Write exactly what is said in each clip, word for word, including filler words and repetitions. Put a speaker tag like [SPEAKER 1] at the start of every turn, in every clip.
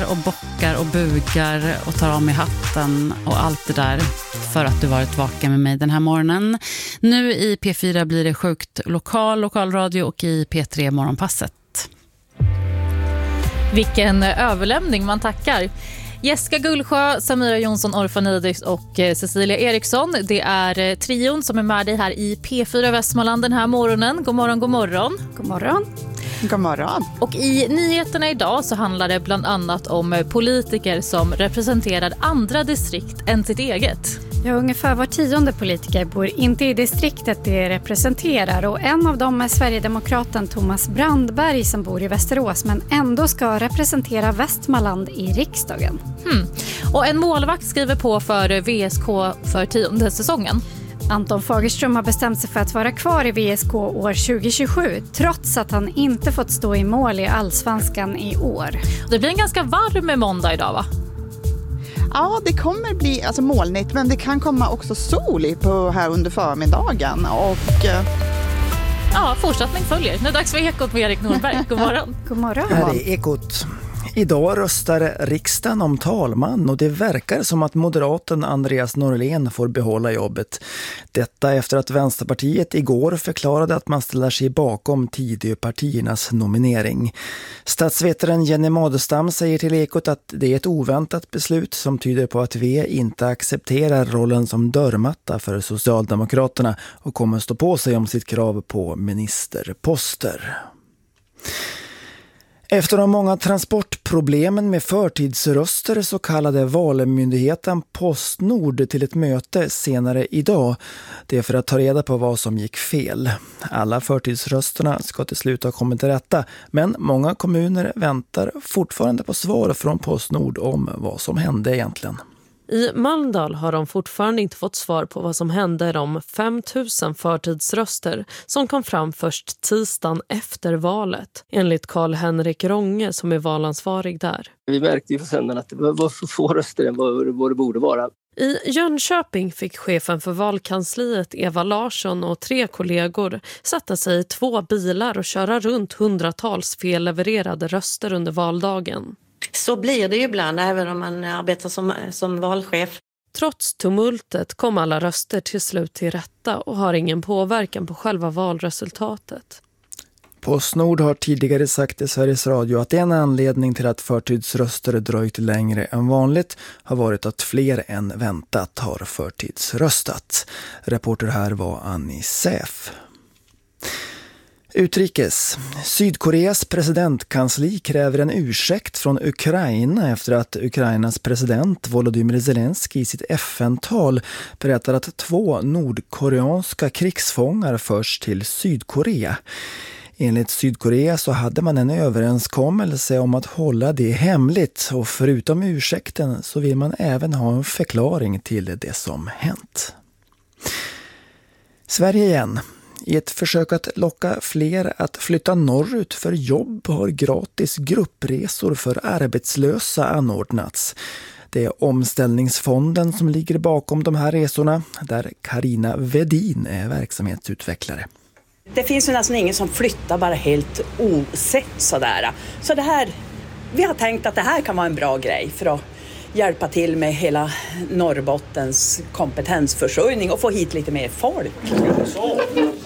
[SPEAKER 1] och bockar och bugar och tar av mig hatten och allt det där för att du varit vaken med mig den här morgonen. Nu i P fyra blir det sjukt lokal, lokalradio och i P tre morgonpasset.
[SPEAKER 2] Vilken överlämning, man tackar. Jessica Gullsjö, Samira Jonsson Orfanidis och Cecilia Eriksson. Det är trion som är med dig här i P fyra Västmanland den här morgonen. God morgon, god morgon.
[SPEAKER 3] God morgon. God morgon.
[SPEAKER 2] Och i nyheterna idag så handlar det bland annat om politiker som representerar andra distrikt än sitt eget.
[SPEAKER 3] Ja, ungefär var tionde politiker bor inte i distriktet det representerar, och en av dem är Sverigedemokraten Thomas Brandberg som bor i Västerås men ändå ska representera Västmanland i riksdagen.
[SPEAKER 2] Hmm. Och en målvakt skriver på för V S K för tionde säsongen.
[SPEAKER 3] Anton Fagerström har bestämt sig för att vara kvar i V S K år tjugo tjugosju trots att han inte fått stå i mål i Allsvenskan i år.
[SPEAKER 2] Det blir en ganska varm måndag idag, va?
[SPEAKER 4] Ja, det kommer bli alltså molnigt, men det kan komma också sol på här under förmiddagen. Och
[SPEAKER 2] ja, fortsättning följer. Nu är det dags för Ekot med Erik Norberg. God morgon.
[SPEAKER 3] God morgon.
[SPEAKER 5] Här är Ekot. Idag röstar riksdagen om talman och det verkar som att moderaten Andreas Norlén får behålla jobbet. Detta efter att Vänsterpartiet igår förklarade att man ställer sig bakom Tidöpartiernas nominering. Statsvetaren Jenny Madestam säger till Ekot att det är ett oväntat beslut som tyder på att V inte accepterar rollen som dörrmatta för Socialdemokraterna och kommer stå på sig om sitt krav på ministerposter. Efter de många transportproblemen med förtidsröster så kallade valmyndigheten Postnord till ett möte senare idag. Det är för att ta reda på vad som gick fel. Alla förtidsrösterna ska till slut ha kommit till rätta, men många kommuner väntar fortfarande på svar från Postnord om vad som hände egentligen.
[SPEAKER 6] I Mölndal har de fortfarande inte fått svar på vad som hände de fem tusen förtidsröster som kom fram först tisdagen efter valet, enligt Karl-Henrik Ronge som är valansvarig där.
[SPEAKER 7] Vi märkte ju på söndagen att det var för få röster än vad det borde vara.
[SPEAKER 6] I Jönköping fick chefen för valkansliet Eva Larsson och tre kollegor sätta sig i två bilar och köra runt hundratals fellevererade röster under valdagen.
[SPEAKER 8] Så blir det ju ibland även om man arbetar som, som valchef.
[SPEAKER 6] Trots tumultet kom alla röster till slut till rätta och har ingen påverkan på själva valresultatet.
[SPEAKER 5] Postnord har tidigare sagt i Sveriges Radio att en anledning till att förtidsröster dröjt längre än vanligt har varit att fler än väntat har förtidsröstat. Reporter här var Annie Säf. Utrikes. Sydkoreas presidentkansli kräver en ursäkt från Ukraina efter att Ukrainas president Volodymyr Zelensky i sitt F N-tal berättar att två nordkoreanska krigsfångar förs till Sydkorea. Enligt Sydkorea så hade man en överenskommelse om att hålla det hemligt, och förutom ursäkten så vill man även ha en förklaring till det som hänt. Sverige igen. I ett försök att locka fler att flytta norrut för jobb har gratis gruppresor för arbetslösa anordnats. Det är Omställningsfonden som ligger bakom de här resorna, där Carina Vedin är verksamhetsutvecklare.
[SPEAKER 9] Det finns ju nästan ingen som flyttar bara helt osett sådär. Så det här, vi har tänkt att det här kan vara en bra grej för att hjälpa till med hela Norrbottens kompetensförsörjning och få hit lite mer folk.
[SPEAKER 10] Så,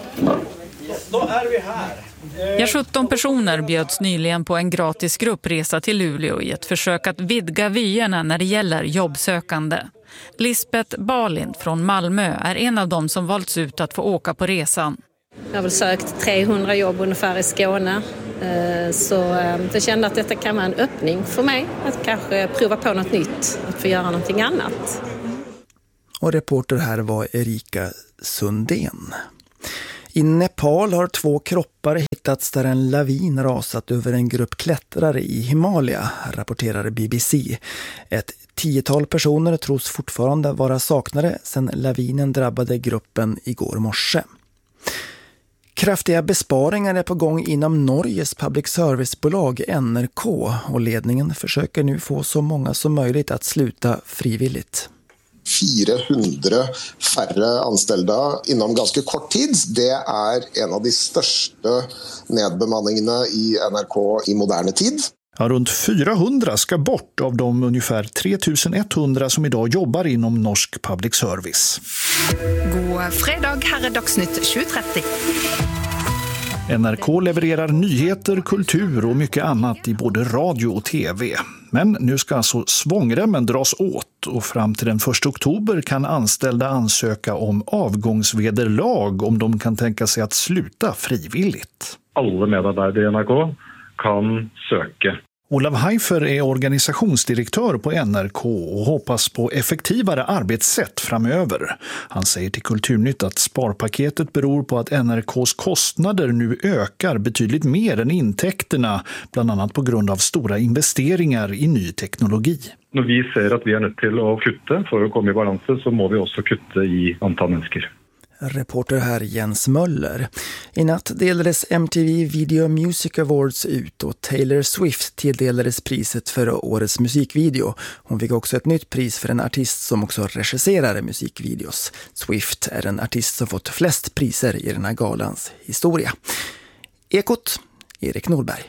[SPEAKER 10] då är vi här.
[SPEAKER 1] Ja, sjutton personer bjöds nyligen på en gratis gruppresa till Luleå i ett försök att vidga vyerna när det gäller jobbsökande. Lisbeth Balin från Malmö är en av dem som valts ut att få åka på resan.
[SPEAKER 11] Jag har väl sökt trehundra jobb ungefär i Skåne, så jag kände att detta kan vara en öppning för mig att kanske prova på något nytt, att få göra någonting annat.
[SPEAKER 5] Och reporter här var Erika Sundén. I Nepal har två kroppar hittats där en lavin rasat över en grupp klättrare i Himalaya, rapporterar B B C. Ett tiotal personer tros fortfarande vara saknade sedan lavinen drabbade gruppen igår morse. Kraftiga besparingar är på gång inom Norges public servicebolag N R K, och ledningen försöker nu få så många som möjligt att sluta frivilligt.
[SPEAKER 12] fyrahundra färre anställda inom ganska kort tid. Det är en av de största nedbemanningarna i N R K i modern tid.
[SPEAKER 13] Ja, runt fyrahundra ska bort av de ungefär tre tusen etthundra som idag jobbar inom norsk public service.
[SPEAKER 14] God fredag, här är Dagsnytt tjugo trettio.
[SPEAKER 13] N R K levererar nyheter, kultur och mycket annat i både radio och tv. Men nu ska alltså svångremmen dras åt och fram till den första oktober kan anställda ansöka om avgångsvederlag om de kan tänka sig att sluta frivilligt.
[SPEAKER 15] Alla medarbetare i N R K kan söka.
[SPEAKER 13] Olav Heifer är organisationsdirektör på N R K och hoppas på effektivare arbetssätt framöver. Han säger till Kulturnytt att sparpaketet beror på att N R K:s kostnader nu ökar betydligt mer än intäkterna, bland annat på grund av stora investeringar i ny teknologi.
[SPEAKER 15] När vi ser att vi är nödt till att kutta för att komma i balans så måste vi också kutta i antal människor.
[SPEAKER 5] Reporter här Jens Möller. I natt delades M T V Video Music Awards ut och Taylor Swift tilldelades priset för årets musikvideo. Hon fick också ett nytt pris för en artist som också regisserar musikvideos. Swift är en artist som fått flest priser i den här galans historia. Ekot, Erik Nordberg.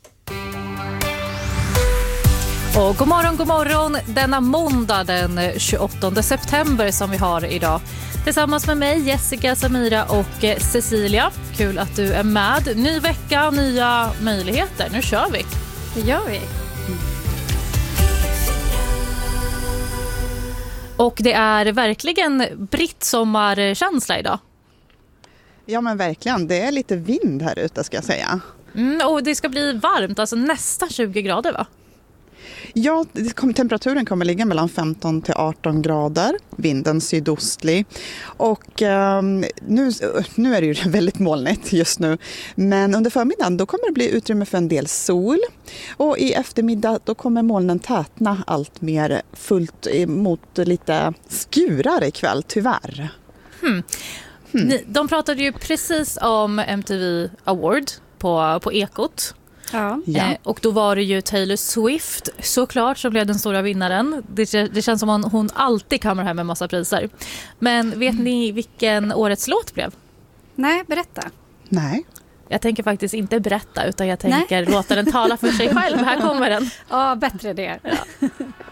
[SPEAKER 2] Och god morgon, god morgon denna måndag den tjugoåttonde september som vi har idag. Tillsammans med mig, Jessica, Samira och Cecilia. Kul att du är med. Ny vecka, nya möjligheter. Nu kör vi.
[SPEAKER 3] Det gör vi.
[SPEAKER 2] Och det är verkligen brittsommarkänsla idag.
[SPEAKER 4] Ja men verkligen, det är lite vind här ute ska jag säga.
[SPEAKER 2] Mm, och det ska bli varmt, alltså nästan tjugo grader va?
[SPEAKER 4] Ja, temperaturen kommer ligga mellan femton till arton grader, vinden sydostlig och eh, nu, nu är det ju väldigt molnigt just nu, men under förmiddagen då kommer det bli utrymme för en del sol och i eftermiddag då kommer molnen tätna allt mer fullt mot lite skurar ikväll tyvärr.
[SPEAKER 2] Hmm. Hmm. Ni, de pratade ju precis om M T V Award på, på Ekot.
[SPEAKER 3] Ja.
[SPEAKER 2] Eh, och då var det ju Taylor Swift såklart som blev den stora vinnaren. Det, det känns som att hon alltid kommer hem med massa priser. Men vet mm. ni vilken årets låt blev?
[SPEAKER 3] Nej, berätta.
[SPEAKER 4] Nej.
[SPEAKER 2] Jag tänker faktiskt inte berätta utan jag tänker Nej. låta den tala för sig själv. Här kommer den.
[SPEAKER 3] Ja, bättre det.
[SPEAKER 2] Ja.